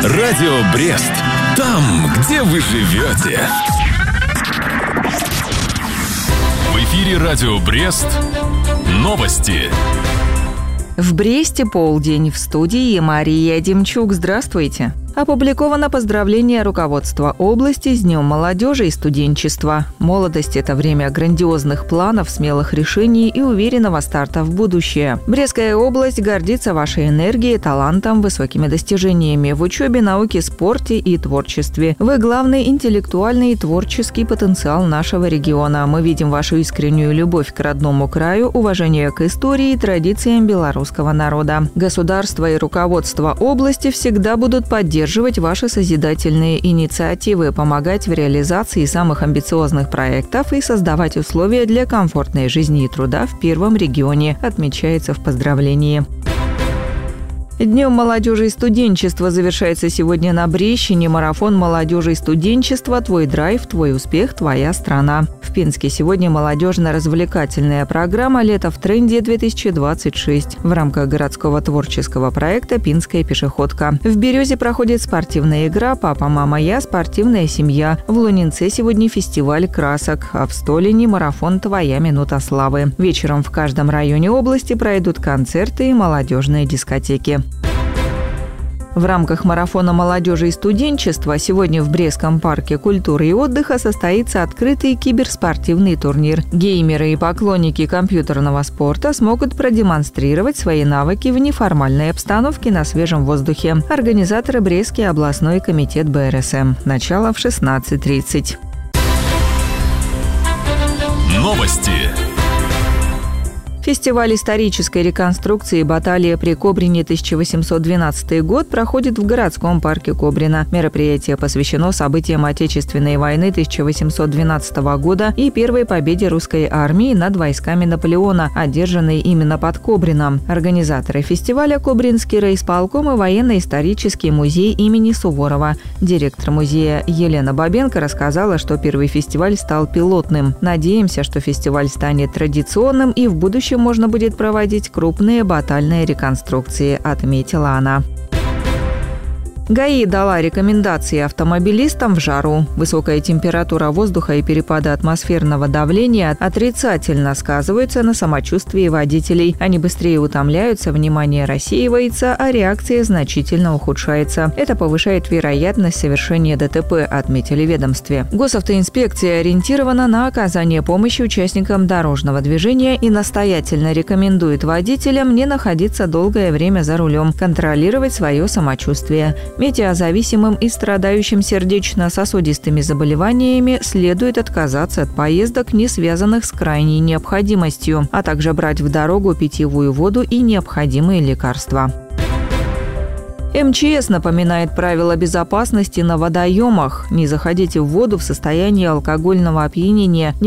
Радио Брест. Там, где вы живете. В эфире Радио Брест. Новости. В Бресте полдень. В студии Мария Демчук. Здравствуйте. Опубликовано поздравление руководства области с Днем молодежи и студенчества. Молодость – это время грандиозных планов, смелых решений и уверенного старта в будущее. Брестская область гордится вашей энергией, талантом, высокими достижениями в учебе, науке, спорте и творчестве. Вы – главный интеллектуальный и творческий потенциал нашего региона. Мы видим вашу искреннюю любовь к родному краю, уважение к истории и традициям белорусского народа. Государство и руководство области всегда будут поддерживать ваши созидательные инициативы, помогать в реализации самых амбициозных проектов и создавать условия для комфортной жизни и труда в первом регионе, отмечается в поздравлении. Днем молодежи и студенчества завершается сегодня на Брещине марафон молодежи и студенчества «Твой драйв, твой успех, твоя страна». В Пинске сегодня молодежно-развлекательная программа «Лето в тренде-2026» в рамках городского творческого проекта «Пинская пешеходка». В Березе проходит спортивная игра «Папа, мама, я. Спортивная семья». В Лунинце сегодня фестиваль красок, а в Столине марафон «Твоя минута славы». Вечером в каждом районе области пройдут концерты и молодежные дискотеки. В рамках марафона молодежи и студенчества сегодня в Брестском парке культуры и отдыха состоится открытый киберспортивный турнир. Геймеры и поклонники компьютерного спорта смогут продемонстрировать свои навыки в неформальной обстановке на свежем воздухе. Организаторы – Брестский областной комитет БРСМ. Начало в 16:30. Новости. Фестиваль исторической реконструкции «Баталия при Кобрине 1812 год» проходит в городском парке Кобрина. Мероприятие посвящено событиям Отечественной войны 1812 года и первой победе русской армии над войсками Наполеона, одержанной именно под Кобрином. Организаторы фестиваля – Кобринский райисполком и военно-исторический музей имени Суворова. Директор музея Елена Бабенко рассказала, что первый фестиваль стал пилотным. Надеемся, что фестиваль станет традиционным и в будущем можно будет проводить крупные батальные реконструкции, отметила она. ГАИ дала рекомендации автомобилистам в жару. Высокая температура воздуха и перепады атмосферного давления отрицательно сказываются на самочувствии водителей. Они быстрее утомляются, внимание рассеивается, а реакция значительно ухудшается. Это повышает вероятность совершения ДТП, отметили в ведомстве. Госавтоинспекция ориентирована на оказание помощи участникам дорожного движения и настоятельно рекомендует водителям не находиться долгое время за рулем, контролировать свое самочувствие. Метеозависимым и страдающим сердечно-сосудистыми заболеваниями следует отказаться от поездок, не связанных с крайней необходимостью, а также брать в дорогу питьевую воду и необходимые лекарства. МЧС напоминает правила безопасности на водоемах. Не заходите в воду в состоянии алкогольного опьянения,